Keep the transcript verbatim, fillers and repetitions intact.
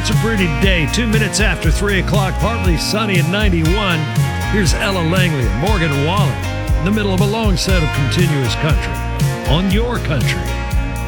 It's a pretty day. Two minutes after three o'clock, partly sunny at ninety-one. Here's Ella Langley and Morgan Wallen in the middle of a long set of continuous country on your country.